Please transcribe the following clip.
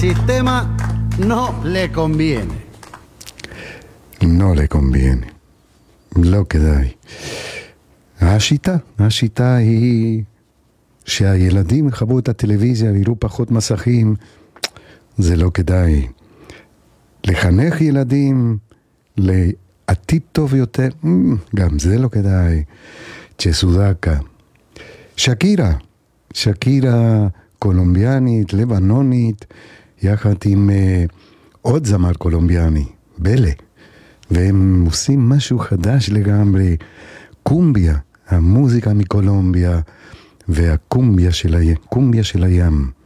sistema no le conviene. לא לקומביין, לא כדאי. השיטה היא שהילדים יחברו את הטלוויזיה ויראו פחות מסכים, זה לא כדאי. לחנך ילדים לעתיד טוב יותר, גם זה לא כדאי. צ'סודקה. שקירה קולומביאנית, לבנונית, יחד עם עוד זמר קולומביאני, בלה. והם עושים משהו חדש לגמרי, קומביה, המוזיקה מקולומביה, והקומביה של הים.